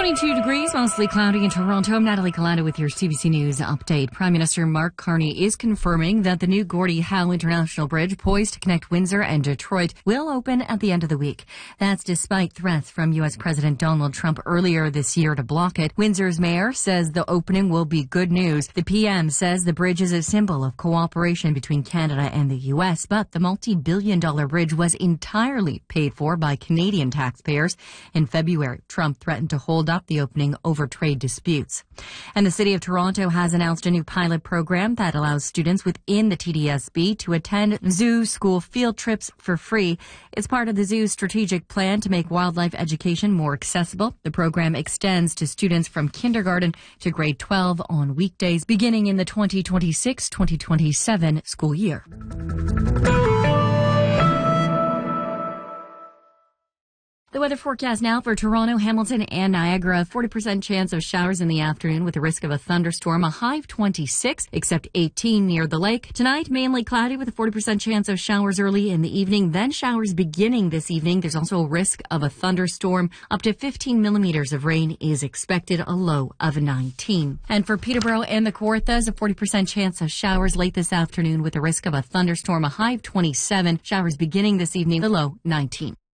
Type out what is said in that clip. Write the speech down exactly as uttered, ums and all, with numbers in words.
twenty-two degrees, mostly cloudy in Toronto. I'm Natalie Kalanda with your C B C News update. Prime Minister Mark Carney is confirming that the new Gordie Howe International Bridge, poised to connect Windsor and Detroit, will open at the end of the week. That's despite threats from U S President Donald Trump earlier this year to block it. Windsor's mayor says the opening will be good news. The P M says the bridge is a symbol of cooperation between Canada and the U S, but the multi-billion dollar bridge was entirely paid for by Canadian taxpayers. In February, Trump threatened to hold up the opening over trade disputes. And the City of Toronto has announced a new pilot program that allows students within the T D S B to attend zoo school field trips for free. It's part of the zoo's strategic plan to make wildlife education more accessible. The program extends to students from kindergarten to grade twelve on weekdays beginning in the twenty twenty-six twenty twenty-seven school year. The weather forecast now for Toronto, Hamilton, and Niagara. forty percent chance of showers in the afternoon with a risk of a thunderstorm. A high of twenty-six, except eighteen near the lake. Tonight, mainly cloudy with a forty percent chance of showers early in the evening. Then showers beginning this evening. There's also a risk of a thunderstorm. Up to fifteen millimeters of rain is expected, a low of nineteen. And for Peterborough and the Kawarthas, a forty percent chance of showers late this afternoon with a risk of a thunderstorm. A high of twenty-seven. Showers beginning this evening, a low nineteen.